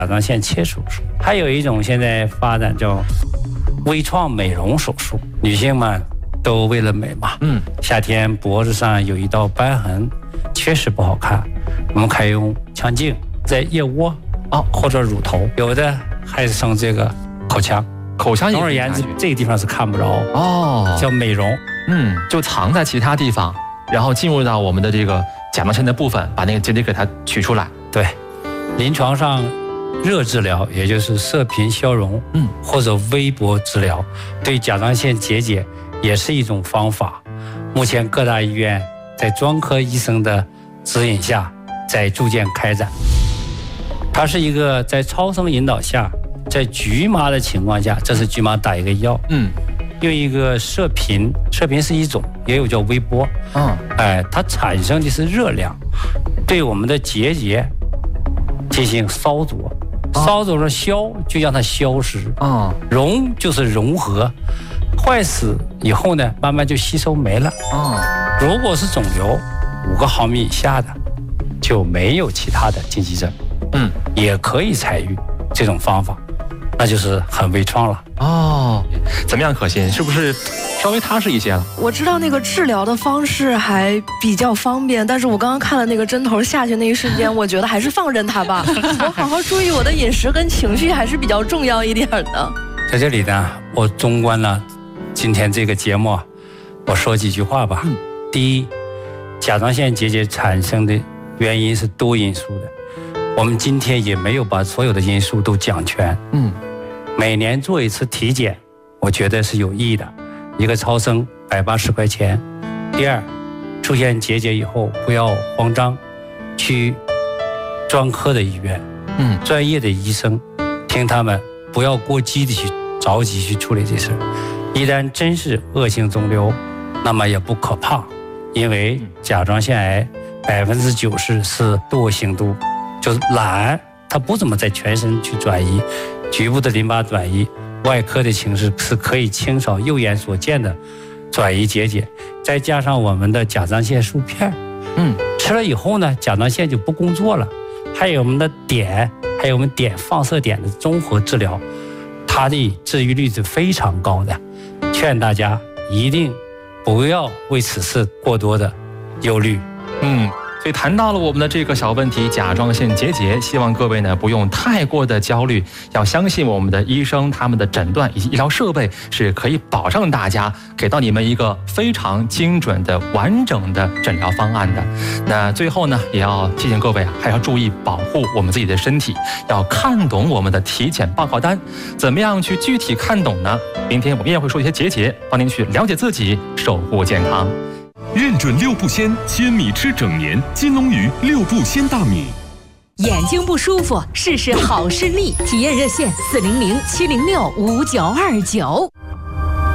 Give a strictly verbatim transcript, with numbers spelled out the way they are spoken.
甲状腺切除术，还有一种现在发展叫微创美容手术，女性们都为了美嘛，嗯，夏天脖子上有一道瘢痕，确实不好看，我们可以用腔镜在腋窝啊或者乳头，有的还是上这个口腔。 口腔， 总而言之，这个地方是看不着哦， 叫美容， 嗯，就藏在其他地方，然后进入到我们的这个甲状腺的部分，把那个结节给它取出来。 对，临床上热治疗，也就是射频消融，嗯，或者微波治疗，对甲状腺结节也是一种方法。目前各大医院在专科医生的指引下，在逐渐开展。它是一个在超声引导下。在局麻的情况下，这是局麻打一个药，嗯，用一个射频，射频是一种，也有叫微波，嗯，哎，它产生的是热量，对我们的结节进行烧灼，烧灼了消就让它消失，啊，融就是融合，坏死以后呢，慢慢就吸收没了，啊，如果是肿瘤五个毫米以下的，就没有其他的禁忌症，嗯，也可以采用这种方法。那就是很微创了哦，怎么样可信？是不是稍微踏实一些了？ 我知道那个治疗的方式还比较方便，但是我刚刚看了那个针头下去那一瞬间，我觉得还是放任它吧。我好好注意我的饮食跟情绪还是比较重要一点的。 在这里呢，我纵观了今天这个节目，我说几句话吧。嗯、第一，甲状腺结节产生的原因是多因素的。我们今天也没有把所有的因素都讲全，嗯，每年做一次体检，我觉得是有益的，一个超声百八十块钱。第二，出现结节以后不要慌张，去专科的医院，嗯，专业的医生，听他们，不要过激的去着急去处理这事。一旦真是恶性肿瘤，那么也不可怕，因为甲状腺癌百分之九十是惰性度。就是懒，它不怎么在全身去转移，局部的淋巴转移，外科的形式是可以清扫肉眼所见的转移结节，再加上我们的甲状腺素片，嗯，吃了以后呢，甲状腺就不工作了。还有我们的碘，还有我们碘放射碘的综合治疗，它的治愈率是非常高的。劝大家一定不要为此事过多的忧虑。 嗯。所以谈到了我们的这个小问题，甲状腺结节，希望各位呢不用太过的焦虑，要相信我们的医生，他们的诊断以及医疗设备是可以保障大家，给到你们一个非常精准的、完整的诊疗方案的。那最后呢，也要提醒各位啊，还要注意保护我们自己的身体，要看懂我们的体检报告单。怎么样去具体看懂呢？明天我们也会说一些结节，帮您去了解自己，守护健康。 认准六步仙，千米吃整年。金龙鱼六步仙大米。 眼睛不舒服，试试好视力。体验热线：四零零七零六五九二九。